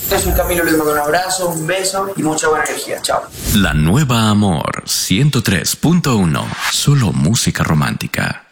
Yo soy Camilo Ledesma, con un abrazo, un beso y mucha buena energía. Chao. La Nueva Amor 103.1. Solo música romántica.